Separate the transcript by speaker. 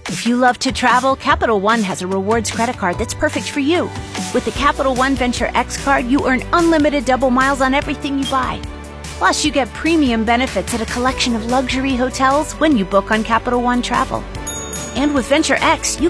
Speaker 1: If you love to travel, Capital One has a rewards credit card that's perfect for you. With the Capital One Venture X card, you earn unlimited double miles on everything you buy. Plus, you get premium benefits at a collection of luxury hotels when you book on Capital One Travel. And with Venture X, you